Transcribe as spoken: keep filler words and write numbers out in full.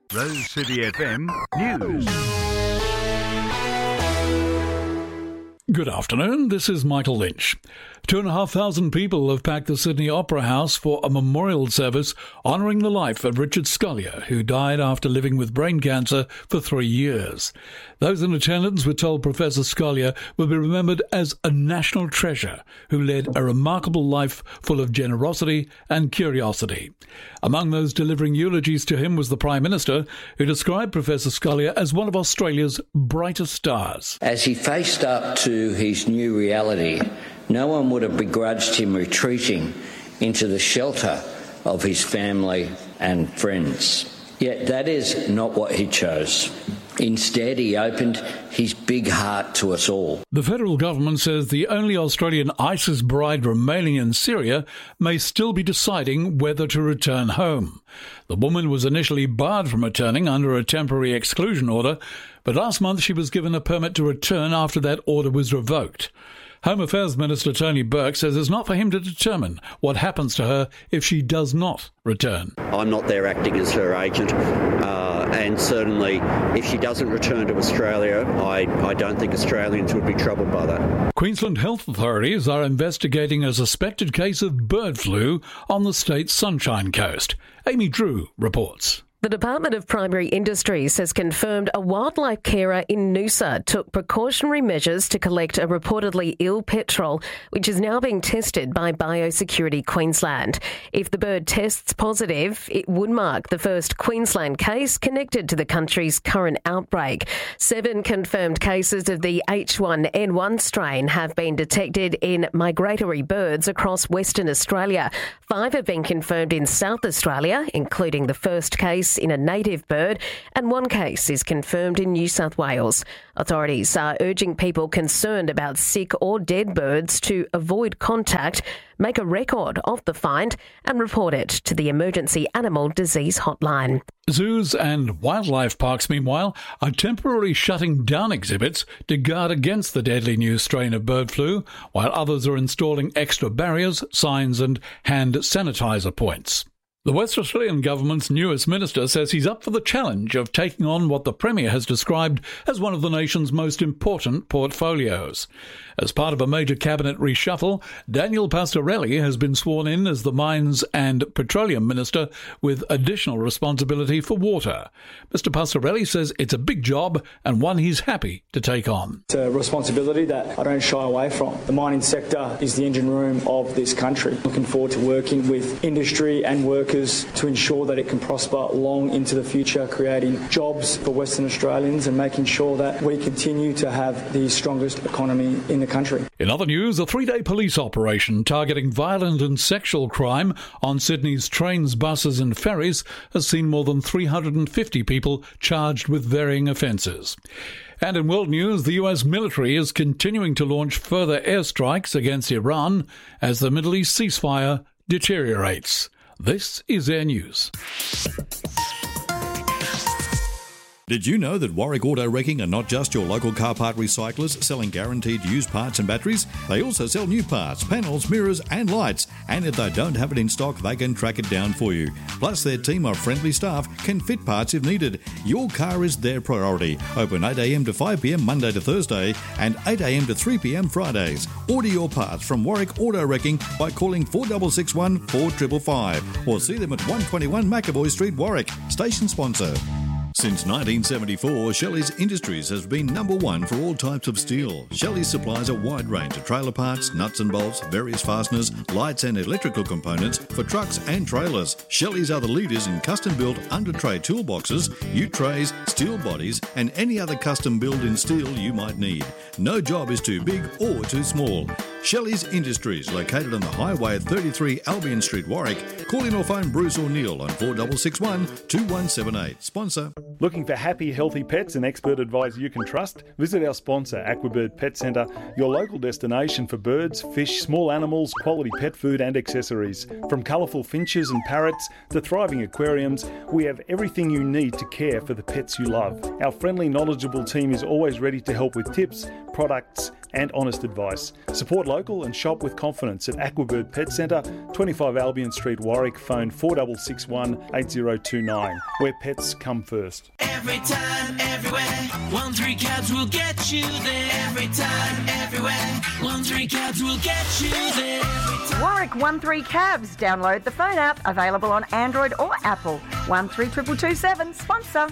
Rose City F M News. Good afternoon, this is Michael Lynch. Two and a half thousand people have packed the Sydney Opera House for a memorial service honouring the life of Richard Scolyer, who died after living with brain cancer for three years. Those in attendance were told Professor Scolyer will be remembered as a national treasure who led a remarkable life full of generosity and curiosity. Among those delivering eulogies to him was the Prime Minister, who described Professor Scolyer as one of Australia's brightest stars. As he faced up to his new reality, no one would have begrudged him retreating into the shelter of his family and friends. Yet that is not what he chose. Instead, he opened his big heart to us all. The federal government says the only Australian ISIS bride remaining in Syria may still be deciding whether to return home. The woman was initially barred from returning under a temporary exclusion order, but last month she was given a permit to return after that order was revoked. Home Affairs Minister Tony Burke says it's not for him to determine what happens to her if she does not return. I'm not there acting as her agent, uh, and certainly if she doesn't return to Australia, I, I don't think Australians would be troubled by that. Queensland health authorities are investigating a suspected case of bird flu on the state's Sunshine Coast. Amy Drew reports. The Department of Primary Industries has confirmed a wildlife carer in Noosa took precautionary measures to collect a reportedly ill petrel, which is now being tested by Biosecurity Queensland. If the bird tests positive, it would mark the first Queensland case connected to the country's current outbreak. Seven confirmed cases of the H one N one strain have been detected in migratory birds across Western Australia. Five have been confirmed in South Australia, including the first case in a native bird, and one case is confirmed in New South Wales. Authorities are urging people concerned about sick or dead birds to avoid contact, make a record of the find and report it to the Emergency Animal Disease Hotline. Zoos and wildlife parks, meanwhile, are temporarily shutting down exhibits to guard against the deadly new strain of bird flu, while others are installing extra barriers, signs and hand sanitizer points. The West Australian government's newest minister says he's up for the challenge of taking on what the Premier has described as one of the nation's most important portfolios. As part of a major cabinet reshuffle, Daniel Pastorelli has been sworn in as the Mines and Petroleum Minister with additional responsibility for water. Mister Pastorelli says it's a big job and one he's happy to take on. It's a responsibility that I don't shy away from. The mining sector is the engine room of this country. Looking forward to working with industry and workers to ensure that it can prosper long into the future, creating jobs for Western Australians and making sure that we continue to have the strongest economy in the country. In other news, a three-day police operation targeting violent and sexual crime on Sydney's trains, buses and ferries has seen more than three hundred fifty people charged with varying offences. And in world news, the U S military is continuing to launch further airstrikes against Iran as the Middle East ceasefire deteriorates. This is Air News. Did you know that Warwick Auto Wrecking are not just your local car part recyclers selling guaranteed used parts and batteries? They also sell new parts, panels, mirrors and lights. And if they don't have it in stock, they can track it down for you. Plus, their team of friendly staff can fit parts if needed. Your car is their priority. Open eight a.m. to five p.m. Monday to Thursday and eight a.m. to three p.m. Fridays. Order your parts from Warwick Auto Wrecking by calling four six six one, four five five five or see them at one twenty-one McAvoy Street, Warwick. Station sponsor. Since nineteen seventy-four, Shelley's Industries has been number one for all types of steel. Shelley supplies a wide range of trailer parts, nuts and bolts, various fasteners, lights and electrical components for trucks and trailers. Shelley's are the leaders in custom-built under-tray toolboxes, U-trays, steel bodies and any other custom build in steel you might need. No job is too big or too small. Shelley's Industries, located on the highway at thirty-three Albion Street, Warwick. Call in or phone Bruce or Neil on four six six one, two one seven eight. Sponsor. Looking for happy, healthy pets and expert advice you can trust? Visit our sponsor, Aquabird Pet Centre, your local destination for birds, fish, small animals, quality pet food and accessories. From colourful finches and parrots to thriving aquariums, we have everything you need to care for the pets you love. Our friendly, knowledgeable team is always ready to help with tips, products, and honest advice. Support local and shop with confidence at Aquabird Pet Centre, twenty-five Albion Street, Warwick. Phone four six six one, eight zero two nine, where pets come first. Every time, everywhere, one three cabs will get you there. Every time, everywhere, one three cabs will get you there. Warwick one three Cabs. Download the phone app, available on Android or Apple. one three two two two seven, sponsor.